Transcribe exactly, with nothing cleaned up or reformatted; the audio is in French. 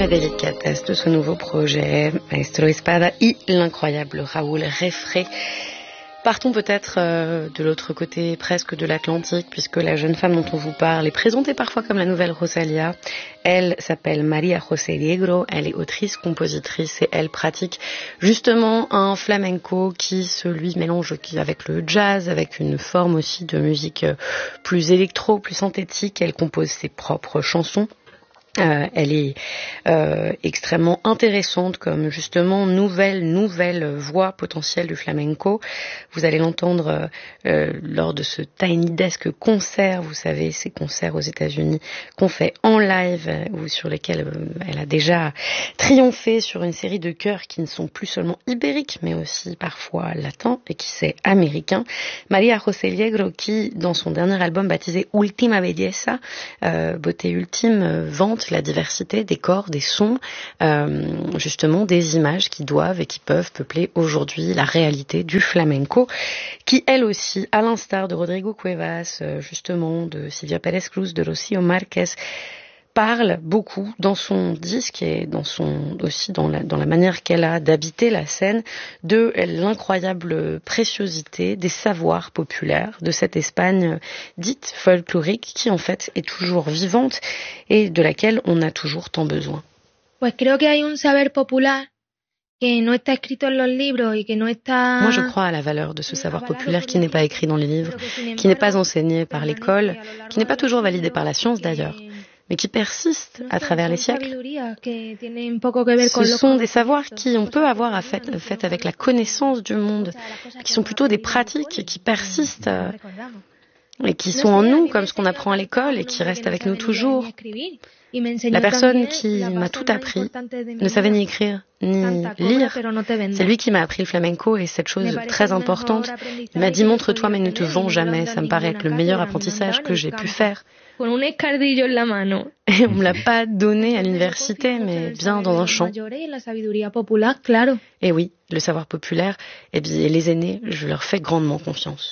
la délicatesse de ce nouveau projet, Maestro Espada et l'incroyable Raúl Refré. Partons peut-être euh, de l'autre côté presque de l'Atlantique, puisque la jeune femme dont on vous parle est présentée parfois comme la nouvelle Rosalía. Elle s'appelle María José Diegro, elle est autrice, compositrice et elle pratique justement un flamenco qui se lui mélange avec le jazz, avec une forme aussi de musique plus électro, plus synthétique. Elle compose ses propres chansons. Euh, elle est euh, extrêmement intéressante comme justement nouvelle nouvelle voix potentielle du flamenco. Vous allez l'entendre euh, lors de ce Tiny Desk concert, vous savez, ces concerts aux États-Unis qu'on fait en live euh, ou sur lesquels euh, elle a déjà triomphé sur une série de chœurs qui ne sont plus seulement ibériques mais aussi parfois latins et qui c'est américain. María José Diegro qui dans son dernier album baptisé Ultima Belleza, euh, beauté ultime, euh, vante la diversité des corps, des sons, euh, justement des images qui doivent et qui peuvent peupler aujourd'hui la réalité du flamenco, qui elle aussi, à l'instar de Rodrigo Cuevas, euh, justement de Silvia Pérez Cruz, de Rocío Márquez, parle beaucoup dans son disque et dans son aussi dans la dans la manière qu'elle a d'habiter la scène de l'incroyable préciosité des savoirs populaires de cette Espagne dite folklorique qui en fait est toujours vivante et de laquelle on a toujours tant besoin. Pues creo que hay un saber popular que no está escrito en los libros y que no está. Moi, je crois à la valeur de ce savoir populaire qui n'est pas écrit dans les livres, qui n'est pas enseigné par l'école, qui n'est pas toujours validé par la science d'ailleurs, mais qui persistent à travers les siècles. Ce sont des savoirs qui on peut avoir à fait, fait avec la connaissance du monde, qui sont plutôt des pratiques qui persistent euh, et qui sont en nous, comme ce qu'on apprend à l'école et qui restent avec nous toujours. La personne qui m'a tout appris ne savait ni écrire ni lire. C'est lui qui m'a appris le flamenco et cette chose très importante. Il m'a dit « montre-toi mais ne te vends jamais ». Ça me paraît être le meilleur apprentissage que j'ai pu faire. Et on me l'a pas donné à l'université, mais bien dans un champ. Et oui, le savoir populaire, et bien les aînés, je leur fais grandement confiance.